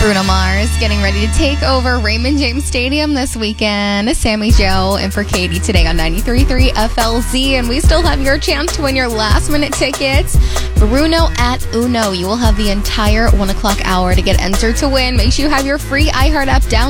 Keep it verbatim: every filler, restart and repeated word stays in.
Bruno Mars getting ready to take over Raymond James Stadium this weekend. Sammy Joe and for Katie today on ninety-three point three F L Z. And we still have your chance to win your last minute tickets. Bruno at Uno. You will have the entire one o'clock hour to get entered to win. Make sure you have your free iHeart app downloaded.